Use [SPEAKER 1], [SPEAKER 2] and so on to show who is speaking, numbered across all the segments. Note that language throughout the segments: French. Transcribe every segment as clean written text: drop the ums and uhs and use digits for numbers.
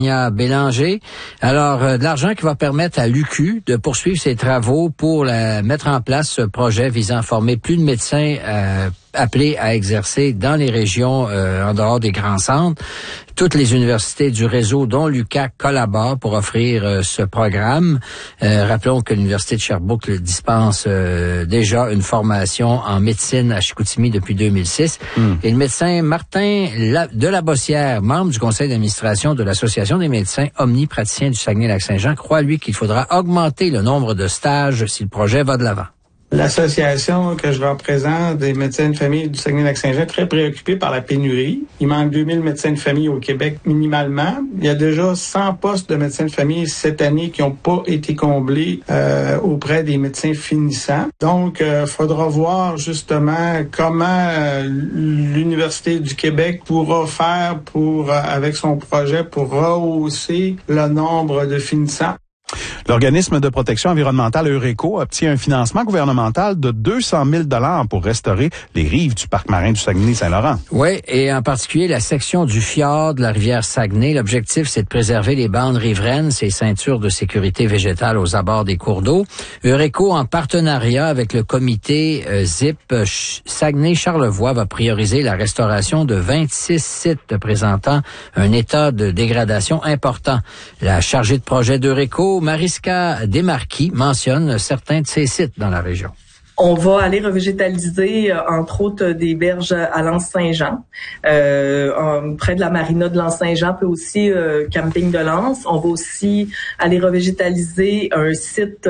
[SPEAKER 1] Bélanger. Alors, de l'argent qui va permettre à l'UQ de poursuivre ses travaux pour mettre en place ce projet visant à former plus de médecins appelés à exercer dans les régions en dehors des grands centres. Toutes les universités du réseau, dont l'UQAC, collaborent pour offrir ce programme. Rappelons que l'Université de Sherbrooke dispense déjà une formation en médecine à Chicoutimi depuis 2006. Et le médecin Martin de la Bossière, membre du conseil d'administration de l'Association des médecins omnipraticiens du Saguenay-Lac-Saint-Jean, croit, lui, qu'il faudra augmenter le nombre de stages si le projet va de l'avant.
[SPEAKER 2] L'association que je représente des médecins de famille du Saguenay-Lac-Saint-Jean est très préoccupée par la pénurie. Il manque 2000 médecins de famille au Québec minimalement. Il y a déjà 100 postes de médecins de famille cette année qui n'ont pas été comblés auprès des médecins finissants. Donc, faudra voir justement comment l'Université du Québec pourra faire avec son projet pour rehausser le nombre de finissants.
[SPEAKER 3] L'organisme de protection environnementale Eureco obtient un financement gouvernemental de 200 000 $ pour restaurer les rives du parc marin du Saguenay-Saint-Laurent.
[SPEAKER 1] Oui, et en particulier la section du fjord de la rivière Saguenay. L'objectif, c'est de préserver les bandes riveraines, ces ceintures de sécurité végétale aux abords des cours d'eau. Eureco, en partenariat avec le comité ZIP Saguenay-Charlevoix, va prioriser la restauration de 26 sites présentant un état de dégradation important. La chargée de projet d'Eureco, Mariska Desmarquis, mentionne certains de ces sites dans la région.
[SPEAKER 4] On va aller revégétaliser, entre autres, des berges à l'Anse-Saint-Jean, près de la marina de l'Anse-Saint-Jean, puis aussi camping de l'Anse. On va aussi aller revégétaliser un site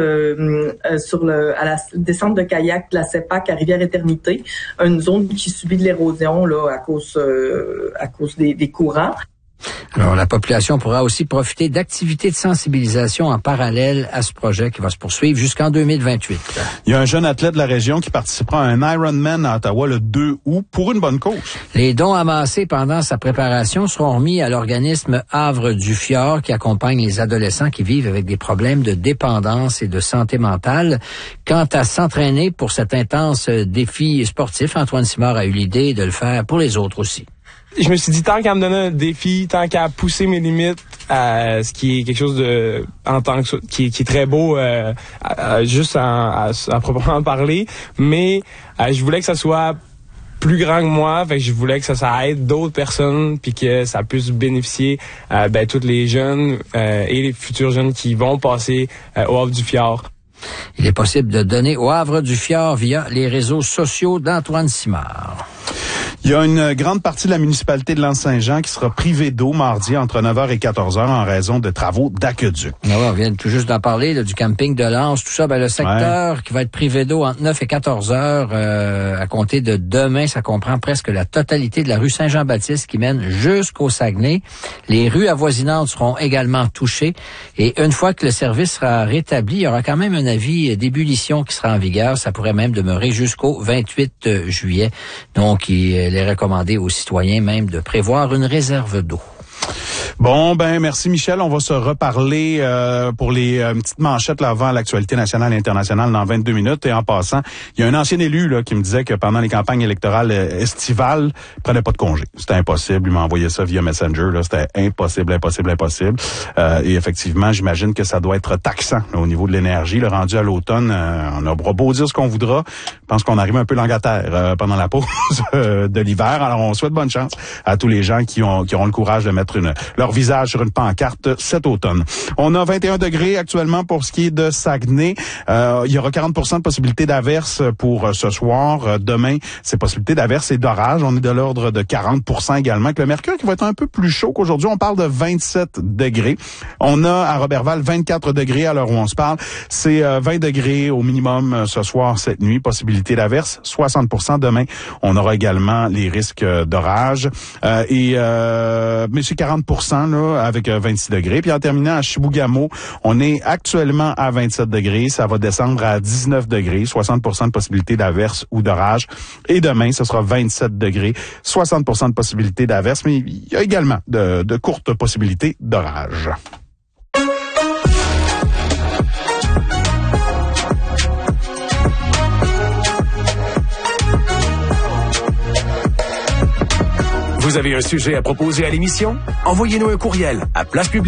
[SPEAKER 4] à la descente de kayak de la CEPAC à Rivière-Éternité, une zone qui subit de l'érosion là à cause des courants.
[SPEAKER 1] Alors, la population pourra aussi profiter d'activités de sensibilisation en parallèle à ce projet qui va se poursuivre jusqu'en 2028.
[SPEAKER 3] Il y a un jeune athlète de la région qui participera à un Ironman à Ottawa le 2 août pour une bonne cause.
[SPEAKER 1] Les dons amassés pendant sa préparation seront remis à l'organisme Havre du Fjord qui accompagne les adolescents qui vivent avec des problèmes de dépendance et de santé mentale. Quant à s'entraîner pour cet intense défi sportif, Antoine Simard a eu l'idée de le faire pour les autres aussi.
[SPEAKER 5] Je me suis dit, tant qu'à me donner un défi, tant qu'à pousser mes limites, ce qui est quelque chose de, en tant que, qui est très beau, juste à proprement parler, mais je voulais que ça soit plus grand que moi, fait que je voulais que ça aide d'autres personnes puis que ça puisse bénéficier tous les jeunes et les futurs jeunes qui vont passer au Havre du Fjord.
[SPEAKER 1] Il est possible de donner au Havre du Fjord via les réseaux sociaux d'Antoine Simard.
[SPEAKER 3] Il y a une grande partie de la municipalité de l'Anse-Saint-Jean qui sera privée d'eau mardi entre 9h et 14h en raison de travaux d'aqueduc.
[SPEAKER 1] On vient tout juste d'en parler, là, du camping de l'Anse, tout ça. Le secteur qui va être privé d'eau entre 9 et 14h à compter de demain, ça comprend presque la totalité de la rue Saint-Jean-Baptiste qui mène jusqu'au Saguenay. Les rues avoisinantes seront également touchées. Et une fois que le service sera rétabli, il y aura quand même un avis d'ébullition qui sera en vigueur. Ça pourrait même demeurer jusqu'au 28 juillet. Donc, il est recommandé aux citoyens même de prévoir une réserve d'eau.
[SPEAKER 3] Bon, merci Michel. On va se reparler pour les petites manchettes là, avant l'actualité nationale et internationale dans 22 minutes. Et en passant, il y a un ancien élu là, qui me disait que pendant les campagnes électorales estivales, il prenait pas de congé. C'était impossible. Il m'a envoyé ça via Messenger. Là. C'était impossible. Et effectivement, j'imagine que ça doit être taxant là, au niveau de l'énergie. Le rendu à l'automne, on aura beau dire ce qu'on voudra. Je pense qu'on arrive un peu langataire pendant la pause de l'hiver. Alors, on souhaite bonne chance à tous les gens qui auront le courage de mettre leur visage sur une pancarte cet automne. On a 21 degrés actuellement pour ce qui est de Saguenay. Il y aura 40% de possibilité d'averse pour ce soir. Demain, c'est possibilité d'averse et d'orage. On est de l'ordre de 40% également. Avec le mercure qui va être un peu plus chaud qu'aujourd'hui. On parle de 27 degrés. On a à Roberval 24 degrés à l'heure où on se parle. C'est 20 degrés au minimum ce soir, cette nuit. Possibilité d'averse, 60% demain. On aura également les risques d'orage. Mais c'est 40% là, avec 26 degrés. Puis en terminant à Chibougamau, on est actuellement à 27 degrés. Ça va descendre à 19 degrés, 60% de possibilité d'averse ou d'orage. Et demain, ce sera 27 degrés, 60% de possibilité d'averse. Mais il y a également de courtes possibilités d'orage.
[SPEAKER 6] Vous avez un sujet à proposer à l'émission? Envoyez-nous un courriel à placepublique.